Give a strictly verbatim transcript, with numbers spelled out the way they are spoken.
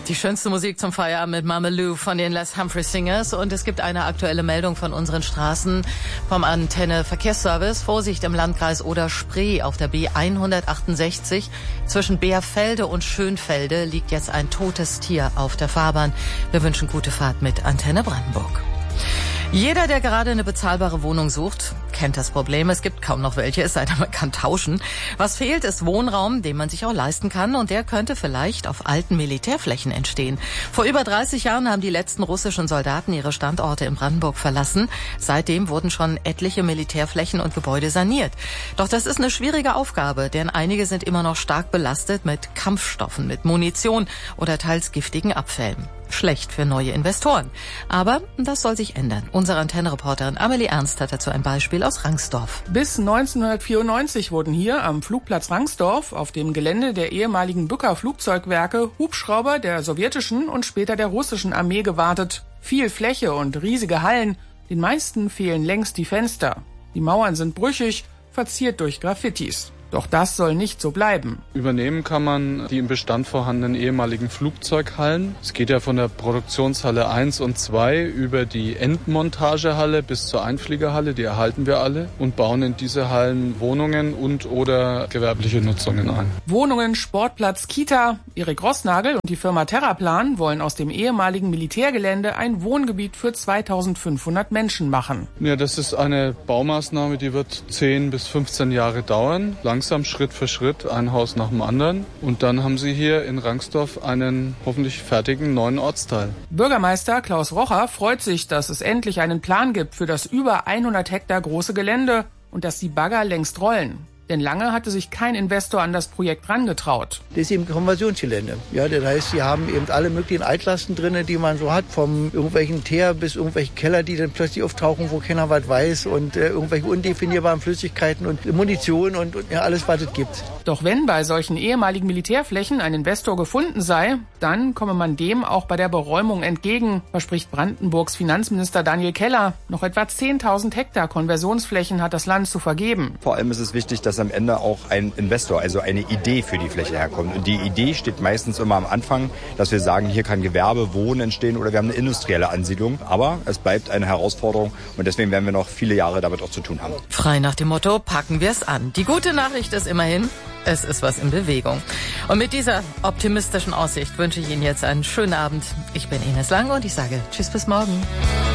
Die schönste Musik zum Feierabend mit Mama Lou von den Les Humphrey Singers. Und es gibt eine aktuelle Meldung von unseren Straßen vom Antenne Verkehrsservice. Vorsicht im Landkreis Oder-Spree auf der B hundertachtundsechzig. Zwischen Beerfelde und Schönfelde liegt jetzt ein totes Tier auf der Fahrbahn. Wir wünschen gute Fahrt mit Antenne Brandenburg. Jeder, der gerade eine bezahlbare Wohnung sucht, kennt das Problem. Es gibt kaum noch welche, es sei denn, man kann tauschen. Was fehlt, ist Wohnraum, den man sich auch leisten kann. Und der könnte vielleicht auf alten Militärflächen entstehen. Vor über dreißig Jahren haben die letzten russischen Soldaten ihre Standorte in Brandenburg verlassen. Seitdem wurden schon etliche Militärflächen und Gebäude saniert. Doch das ist eine schwierige Aufgabe, denn einige sind immer noch stark belastet mit Kampfstoffen, mit Munition oder teils giftigen Abfällen. Schlecht für neue Investoren. Aber das soll sich ändern. Unsere Antenne-Reporterin Amelie Ernst hat dazu ein Beispiel aus Rangsdorf. Bis neunzehnhundertvierundneunzig wurden hier am Flugplatz Rangsdorf auf dem Gelände der ehemaligen Bücker Flugzeugwerke Hubschrauber der sowjetischen und später der russischen Armee gewartet. Viel Fläche und riesige Hallen. Den meisten fehlen längst die Fenster. Die Mauern sind brüchig, verziert durch Graffitis. Doch das soll nicht so bleiben. Übernehmen kann man die im Bestand vorhandenen ehemaligen Flugzeughallen. Es geht ja von der Produktionshalle eins und zwei über die Endmontagehalle bis zur Einfliegerhalle, die erhalten wir alle und bauen in diese Hallen Wohnungen und oder gewerbliche Nutzungen ein. Wohnungen, Sportplatz, Kita. Erik Rossnagel und die Firma Terraplan wollen aus dem ehemaligen Militärgelände ein Wohngebiet für zweitausendfünfhundert Menschen machen. Ja, das ist eine Baumaßnahme, die wird zehn bis fünfzehn Jahre dauern. Langsam, Schritt für Schritt, ein Haus nach dem anderen. Und dann haben Sie hier in Rangsdorf einen hoffentlich fertigen neuen Ortsteil. Bürgermeister Klaus Rocher freut sich, dass es endlich einen Plan gibt für das über hundert Hektar große Gelände und dass die Bagger längst rollen. Denn lange hatte sich kein Investor an das Projekt rangetraut. Das ist eben Konversionsgelände. Ja, das heißt, sie haben eben alle möglichen Altlasten drin, die man so hat, vom irgendwelchen Teer bis irgendwelche Keller, die dann plötzlich auftauchen, wo keiner was weiß und äh, irgendwelche undefinierbaren Flüssigkeiten und Munition und, und ja, alles, was es gibt. Doch wenn bei solchen ehemaligen Militärflächen ein Investor gefunden sei, dann komme man dem auch bei der Beräumung entgegen, verspricht Brandenburgs Finanzminister Daniel Keller. Noch etwa zehntausend Hektar Konversionsflächen hat das Land zu vergeben. Vor allem ist es wichtig, dass am Ende auch ein Investor, also eine Idee für die Fläche herkommt. Und die Idee steht meistens immer am Anfang, dass wir sagen, hier kann Gewerbe, Wohnen entstehen oder wir haben eine industrielle Ansiedlung. Aber es bleibt eine Herausforderung und deswegen werden wir noch viele Jahre damit auch zu tun haben. Frei nach dem Motto, packen wir es an. Die gute Nachricht ist immerhin, es ist was in Bewegung. Und mit dieser optimistischen Aussicht wünsche ich Ihnen jetzt einen schönen Abend. Ich bin Ines Lang und ich sage Tschüss bis morgen.